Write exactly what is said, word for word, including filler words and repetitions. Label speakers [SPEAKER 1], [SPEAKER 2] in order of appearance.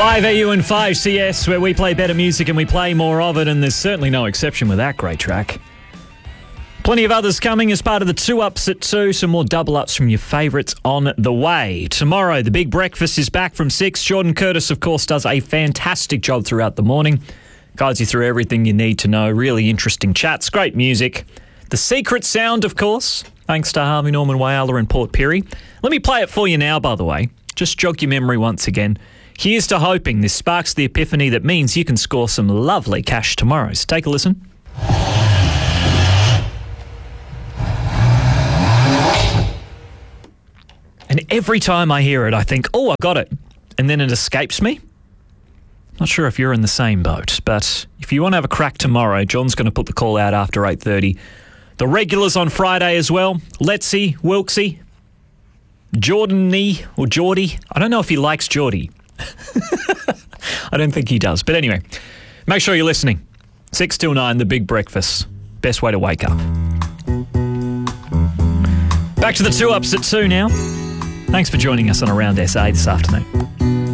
[SPEAKER 1] five A U and five C S, where we play better music and we play more of it, and there's certainly no exception with that great track. Plenty of others coming as part of the two-ups at two. Some more double-ups from your favourites on the way. Tomorrow, the Big Breakfast is back from six. Jordan Curtis, of course, does a fantastic job throughout the morning. Guides you through everything you need to know. Really interesting chats, great music. The Secret Sound, of course, thanks to Harvey Norman Whaler and Port Pirie. Let me play it for you now, by the way. Just jog your memory once again. Here's to hoping this sparks the epiphany that means you can score some lovely cash tomorrow. So take a listen. And every time I hear it, I think, oh, I got it. And then it escapes me. Not sure if you're in the same boat, but if you want to have a crack tomorrow, John's going to put the call out after eight thirty. The regulars on Friday as well. Letzi, Wilksy, Jordan Nee or Geordie. I don't know if he likes Geordie. I don't think he does. But anyway, make sure you're listening. six till nine, the Big Breakfast. Best way to wake up. Back to the two-ups at two now. Thanks for joining us on Around S A this afternoon.